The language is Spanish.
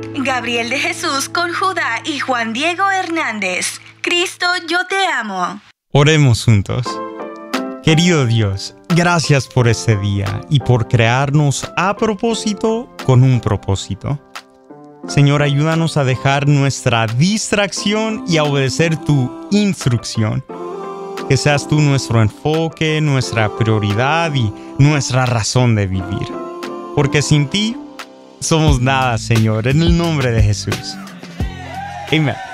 Gabriel de Jesús con Judá y Juan Diego Hernández. Cristo, yo te amo. Oremos juntos. Querido Dios, gracias por este día y por crearnos a propósito con un propósito. Señor, ayúdanos a dejar nuestra distracción y a obedecer tu instrucción. Que seas tú nuestro enfoque, nuestra prioridad y nuestra razón de vivir. Porque sin ti somos nada, Señor, en el nombre de Jesús. Amén.